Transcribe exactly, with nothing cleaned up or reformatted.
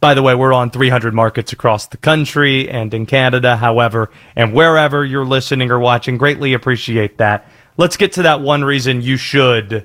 By the way, we're on three hundred markets across the country and in Canada, however, and wherever you're listening or watching. Greatly appreciate that. Let's get to that one reason you should